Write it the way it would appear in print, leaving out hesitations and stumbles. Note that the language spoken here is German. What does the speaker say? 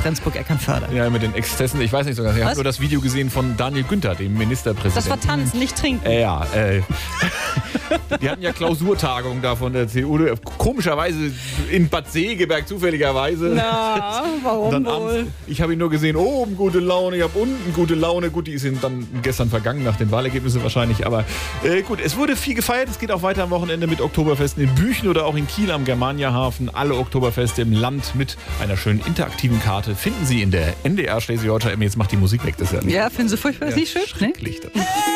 Flensburg-Eckernförde. Ja, mit den Exzessen. Ich weiß nicht sogar. Ich habe nur das Video gesehen von Daniel Günther, dem Ministerpräsidenten. Das war tanzen, nicht trinken. Die hatten ja Klausurtagung da von der CDU. Komischerweise in Bad Segeberg, zufälligerweise. Na, warum dann wohl? Abends, ich habe ihn nur gesehen, oben gute Laune, ich habe unten gute Laune. Gut, die ist dann gestern vergangen nach den Wahlergebnissen wahrscheinlich. Aber gut, es wurde viel gefeiert. Es geht auch weiter am Wochenende mit Oktoberfesten in Büchen oder auch in Kiel am Germaniahafen. Alle Oktoberfeste im Land mit einer schönen interaktiven Karte finden Sie in der NDR Schleswig-Holstein. Jetzt macht die Musik weg. Das ist ja nicht. Ja, finden Sie furchtbar, ist nicht schön? Schrecklich. Nee?